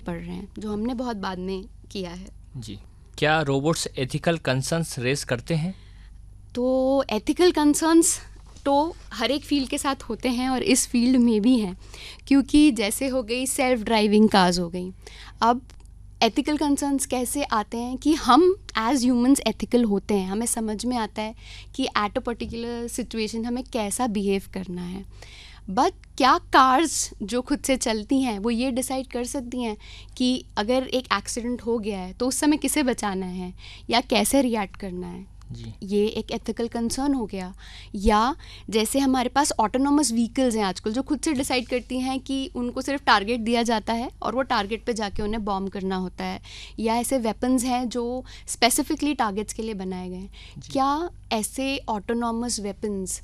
पढ़ रहे हैं, जो हमने बहुत बाद में किया है। जी, क्या रोबोट्स एथिकल कंसर्न्स रेस करते हैं? तो एथिकल कंसर्न्स तो हर एक फील्ड के साथ होते हैं और इस फील्ड में भी हैं, क्योंकि जैसे हो गई सेल्फ ड्राइविंग कार्स हो गई। अब एथिकल कंसर्न्स कैसे आते हैं कि हम एज ह्यूमंस एथिकल होते हैं, हमें समझ में आता है कि एट अ पर्टिकुलर सिचुएशन हमें कैसा बिहेव करना है। बट क्या कार्स जो खुद से चलती हैं वो ये डिसाइड कर सकती हैं कि अगर एक एक्सीडेंट हो गया है तो उस समय किसे बचाना है या कैसे रिएक्ट करना है? जी, ये एक एथिकल कंसर्न हो गया। या जैसे हमारे पास ऑटोनोमस व्हीकल्स हैं आजकल, जो खुद से डिसाइड करती हैं कि उनको सिर्फ टारगेट दिया जाता है और वो टारगेट पे जाके उन्हें बॉम्ब करना होता है। या ऐसे वेपन्स हैं जो स्पेसिफिकली टारगेट्स के लिए बनाए गए हैं। क्या ऐसे ऑटोनोमस वेपन्स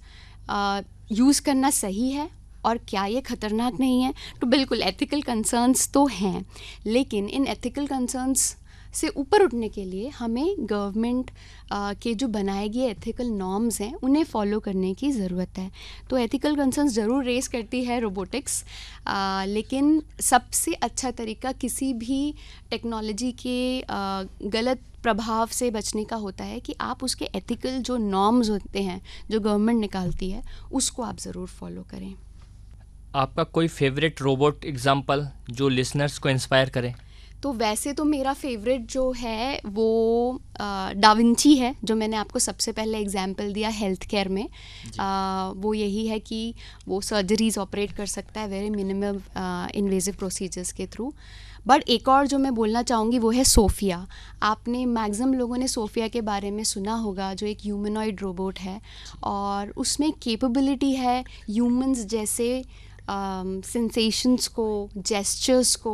यूज़ करना सही है और क्या ये ख़तरनाक नहीं है? तो बिल्कुल एथिकल कंसर्न्स तो हैं, लेकिन इन एथिकल कंसर्न्स से ऊपर उठने के लिए हमें गवर्नमेंट के जो बनाए गए एथिकल नॉर्म्स हैं उन्हें फॉलो करने की ज़रूरत है। तो एथिकल कंसर्न्स ज़रूर रेस करती है रोबोटिक्स, लेकिन सबसे अच्छा तरीका किसी भी टेक्नोलॉजी के गलत प्रभाव से बचने का होता है कि आप उसके एथिकल जो नॉर्म्स होते हैं जो गवर्नमेंट निकालती है उसको आप ज़रूर फॉलो करें। आपका कोई फेवरेट रोबोट एग्जाम्पल जो लिसनर्स को इंस्पायर करे? तो वैसे तो मेरा फेवरेट जो है वो डाविंची है, जो मैंने आपको सबसे पहले एग्जाम्पल दिया हेल्थ केयर में। वो यही है कि वो सर्जरीज ऑपरेट कर सकता है वेरी मिनिमम इन्वेजिव प्रोसीजर्स के थ्रू। बट एक और जो मैं बोलना चाहूँगी वो है सोफिया। आपने मैक्सिमम लोगों ने सोफिया के बारे में सुना होगा, जो एक ह्यूमनॉइड रोबोट है और उसमें कैपेबिलिटी है ह्यूमंस जैसे सेंसेशंस को, जेस्चर्स को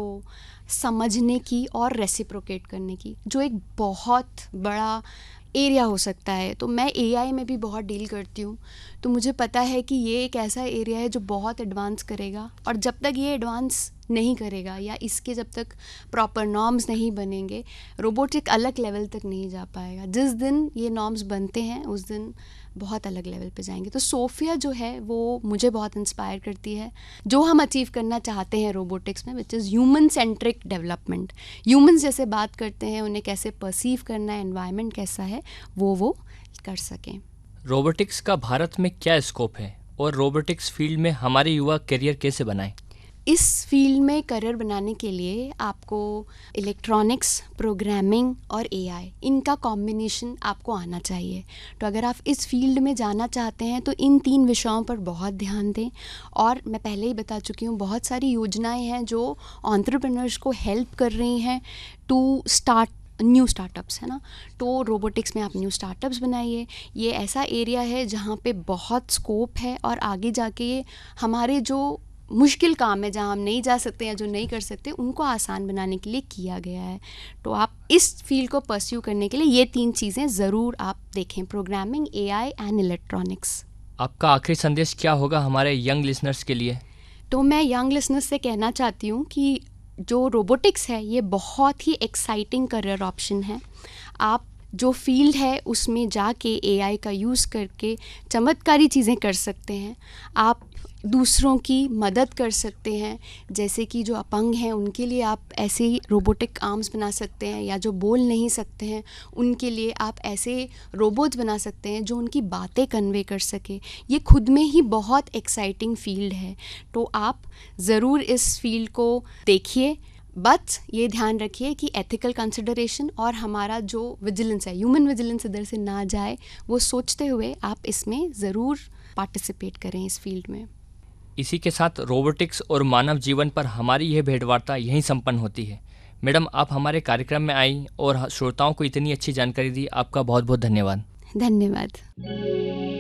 समझने की और रेसिप्रोकेट करने की, जो एक बहुत बड़ा एरिया हो सकता है। तो मैं एआई में भी बहुत डील करती हूँ, तो मुझे पता है कि ये एक ऐसा एरिया है जो बहुत एडवांस करेगा, और जब तक ये एडवांस नहीं करेगा या इसके जब तक प्रॉपर नॉर्म्स नहीं बनेंगे, रोबोट एक अलग लेवल तक नहीं जा पाएगा। जिस दिन ये नॉर्म्स बनते हैं उस दिन बहुत अलग लेवल पे जाएंगे। तो सोफिया जो है वो मुझे बहुत इंस्पायर करती है, जो हम अचीव करना चाहते हैं रोबोटिक्स में, which is human centric development. Humans जैसे बात करते हैं, उन्हें कैसे परसीव करना है, एनवायरनमेंट कैसा है, वो कर सकें। रोबोटिक्स का भारत में क्या स्कोप है और रोबोटिक्स फील्ड में हमारे युवा करियर कैसे बनाएं? इस फील्ड में करियर बनाने के लिए आपको इलेक्ट्रॉनिक्स, प्रोग्रामिंग और एआई, इनका कॉम्बिनेशन आपको आना चाहिए। तो अगर आप इस फील्ड में जाना चाहते हैं तो इन 3 विषयों पर बहुत ध्यान दें। और मैं पहले ही बता चुकी हूँ, बहुत सारी योजनाएं हैं जो एंटरप्रेन्योर्स को हेल्प कर रही हैं टू स्टार्ट न्यू स्टार्टअप्स, है ना। तो रोबोटिक्स में आप न्यू स्टार्टअप्स बनाइए। ये ऐसा एरिया है जहाँ पे बहुत स्कोप है और आगे जाके ये हमारे जो मुश्किल काम है, जहाँ हम नहीं जा सकते या जो नहीं कर सकते, उनको आसान बनाने के लिए किया गया है। तो आप इस फील्ड को परस्यू करने के लिए ये 3 चीज़ें ज़रूर आप देखें, प्रोग्रामिंग, एआई एंड इलेक्ट्रॉनिक्स। आपका आखिरी संदेश क्या होगा हमारे यंग लिसनर्स के लिए? तो मैं यंग लिसनर्स से कहना चाहती हूँ कि जो रोबोटिक्स है ये बहुत ही एक्साइटिंग करियर ऑप्शन है। आप जो फील्ड है उसमें जाके एआई का यूज़ करके चमत्कारी चीज़ें कर सकते हैं। आप दूसरों की मदद कर सकते हैं, जैसे कि जो अपंग हैं उनके लिए आप ऐसे ही रोबोटिक आर्म्स बना सकते हैं, या जो बोल नहीं सकते हैं उनके लिए आप ऐसे रोबोट्स बना सकते हैं जो उनकी बातें कन्वे कर सके। ये खुद में ही बहुत एक्साइटिंग फील्ड है, तो आप ज़रूर इस फील्ड को देखिए। बट ये ध्यान रखिए कि एथिकल कंसिडरेशन और हमारा जो विजिलेंस है, ह्यूमन विजिलेंस इधर से ना जाए, वो सोचते हुए आप इसमें ज़रूर पार्टिसिपेट करें इस फील्ड में। इसी के साथ रोबोटिक्स और मानव जीवन पर हमारी यह भेंटवार्ता यहीं संपन्न होती है। मैडम, आप हमारे कार्यक्रम में आई और श्रोताओं को इतनी अच्छी जानकारी दी, आपका बहुत बहुत धन्यवाद। धन्यवाद।